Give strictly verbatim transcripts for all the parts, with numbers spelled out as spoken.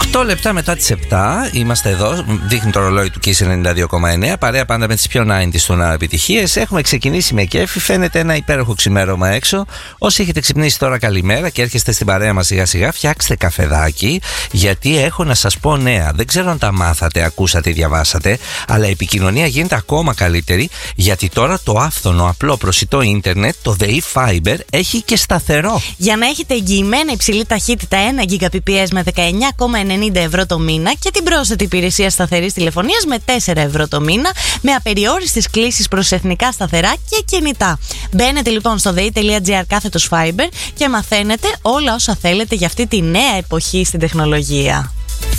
οκτώ λεπτά μετά τις επτά είμαστε εδώ. Δείχνει το ρολόι του Kiss ενενήντα δύο κόμμα εννέα. Παρέα πάντα με τις πιο ενενήντα στον επιτυχίες. Έχουμε ξεκινήσει με κέφι. Φαίνεται ένα υπέροχο ξημέρωμα έξω. Όσοι έχετε ξυπνήσει τώρα, καλημέρα και έρχεστε στην παρέα μας σιγά σιγά. Φτιάξτε καφεδάκι, γιατί έχω να σας πω νέα. Δεν ξέρω αν τα μάθατε, ακούσατε ή διαβάσατε, αλλά η επικοινωνία γίνεται ακόμα καλύτερη, γιατί τώρα το άφθονο, απλό, προσιτό ίντερνετ, το ΔΕΗ Fiber, έχει και σταθερό. Για να έχετε εγγυημένα υψηλή ταχύτητα ένα Gbps με δεκαεννιά κόμμα ενενήντα ευρώ το μήνα και την πρόσθετη υπηρεσία σταθερής τηλεφωνίας με τέσσερα ευρώ το μήνα, με απεριόριστες κλήσεις προς εθνικά σταθερά και κινητά. Μπαίνετε λοιπόν στο dei.gr κάθετος Fiber και μαθαίνετε όλα όσα θέλετε για αυτή τη νέα εποχή στην τεχνολογία.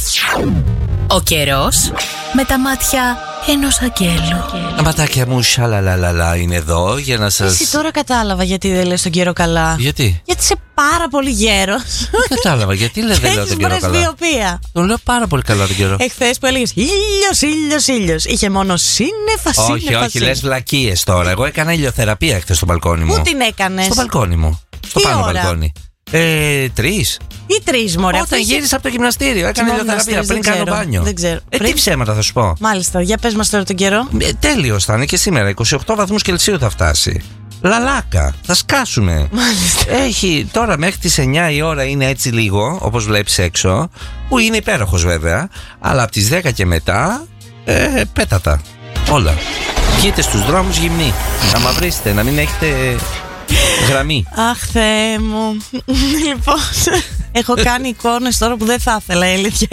Ο καιρός με τα μάτια ενός αγγέλου. Τα ματάκια μου σαλαλαλαλα είναι εδώ για να σας... Εσύ τώρα κατάλαβα γιατί δεν λες τον καιρό καλά. Γιατί? Γιατί είσαι πάρα πολύ γέρος. Δεν κατάλαβα γιατί λες δεν λέω τον καιρό καλά. Βιοπία. Τον λέω πάρα πολύ καλά τον καιρό. Εχθές που έλεγες ήλιος, ήλιος, ήλιος, είχε μόνο σύννεφα, σύννεφα. Όχι, όχι, λες βλακίες τώρα. Εγώ έκανα ηλιοθεραπεία χθες στο μπαλκόνι μου. Πού την έκανες? Στο μπαλκόνι μου. Στο Τι πάνω ώρα? μπαλκόνι. Ε, τρεις. Ή τρεις, μωρέ. Όταν γύρισα από το γυμναστήριο, έκανα ηλιοθεραπεία πριν κάνω μπάνιο. Δεν ξέρω. Ε, τι ψέματα θα σου πω. Μάλιστα, για πες μας τώρα τον καιρό. Ε, τέλειος θα είναι και σήμερα. είκοσι οκτώ βαθμούς Κελσίου θα φτάσει. Λαλάκα, θα σκάσουμε. Μάλιστα. Έχει τώρα μέχρι τις εννιά η ώρα είναι έτσι λίγο, όπως βλέπεις έξω, που είναι υπέροχος βέβαια, αλλά από τις δέκα και μετά ε, πέτατα όλα. Βγείτε στους δρόμους γυμνοί, να μαυρίσετε, να μην έχετε γραμμή. Αχ, Θεέ μου. Λοιπόν, έχω κάνει εικόνες τώρα που δεν θα ήθελα, η αλήθεια.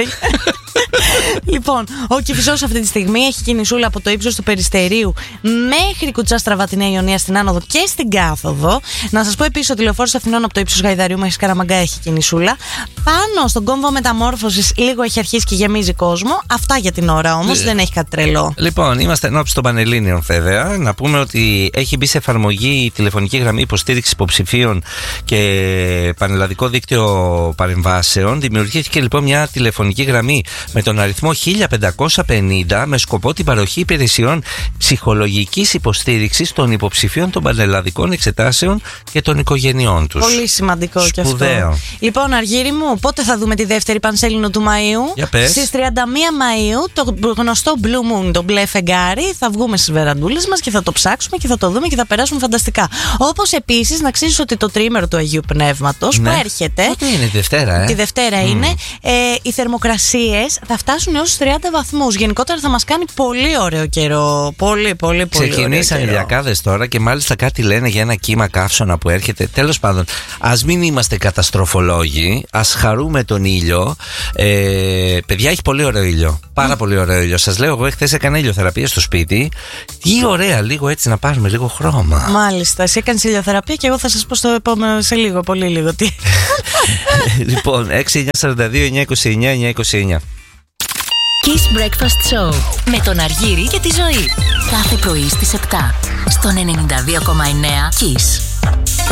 Λοιπόν, ο Κηφισός αυτή τη στιγμή έχει κινησούλα από το ύψος του Περιστερίου μέχρι Κουτσά Στραβά τη Νέα Ιωνία στην άνοδο και στην κάθοδο. Να σας πω επίσης ότι ο Λεωφόρος Αθηνών από το ύψος Γαϊδαρίου μέχρι Σκαραμαγκά έχει κινησούλα. Πάνω στον κόμβο Μεταμόρφωσης λίγο έχει αρχίσει και γεμίζει κόσμο. Αυτά για την ώρα όμως, δεν έχει κάτι τρελό. Λοιπόν, είμαστε ενώπιση των Πανελλήνιων βέβαια. Να πούμε ότι έχει μπει σε εφαρμογή η τηλεφωνική γραμμή υποστήριξη υποψηφίων και πανελλαδικό δίκτυο παρεμβάσεων. Δημιουργήθηκε λοιπόν μια τηλεφωνική γραμμή με τον αριθμό χίλια πεντακόσια πενήντα με σκοπό την παροχή υπηρεσιών ψυχολογικής υποστήριξης των υποψηφίων των πανελλαδικών εξετάσεων και των οικογενειών τους. Πολύ σημαντικό και αυτό. Σπουδαίο. Λοιπόν, Αργύρι μου, πότε θα δούμε τη δεύτερη Πανσέλινο του Μαΐου? Για πες. Στις τριάντα μία Μαΐου, το γνωστό Blue Moon, το μπλε φεγγάρι, θα βγούμε στις βεραντούλες μας και θα το ψάξουμε και θα το δούμε και θα περάσουμε φανταστικά. Όπως επίσης να ξέρεις ότι το τρίμερο του Αγίου Πνεύματος, ναι, που έρχεται. Πότε είναι, τη Δευτέρα, ε? Τη Δευτέρα mm. είναι. Ε, οι θερμοκρασίες θα φτάσουν έως τριάντα βαθμούς. Γενικότερα θα μας κάνει πολύ ωραίο καιρό. Πολύ, πολύ, πολύ. Ξεκινήσαν οι διακάδες τώρα και μάλιστα κάτι λένε για ένα κύμα καύσωνα που έρχεται. Τέλος πάντων, ας μην είμαστε καταστροφολόγοι, ας χαρούμε τον ήλιο. Ε, παιδιά, έχει πολύ ωραίο ήλιο. Πάρα mm. πολύ ωραίο ήλιο. Σας λέω, εγώ χθες έκανα ηλιοθεραπεία στο σπίτι. Τι ωραία, λίγο έτσι να πάρουμε λίγο χρώμα. Μάλιστα, εσύ έκανες ηλιοθεραπεία και εγώ θα σας πω στο επόμενο, σε λίγο, πολύ λίγο. Τι. Λοιπόν, έξι εννιά σαράντα δύο εννιά είκοσι εννιά εννιά είκοσι εννιά. Kiss Breakfast Show με τον Αργύρη και τη Ζωή. Κάθε πρωί στις επτά στον ενενήντα δύο κόμμα εννέα Kiss.